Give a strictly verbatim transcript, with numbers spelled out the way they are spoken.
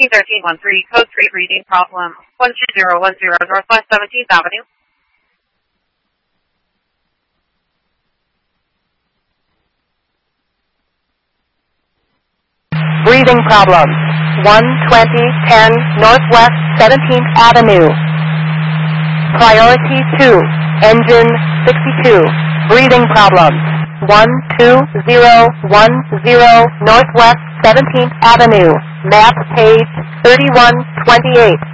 T thirteen one three, code three, reading problem one two zero one zero, Northwest seventeenth Avenue. Breathing problem. one twenty ten Northwest seventeenth Avenue. Priority two, engine sixty-two. Breathing problems. one two zero one zero Northwest seventeenth Avenue. Map page thirty-one twenty-eight.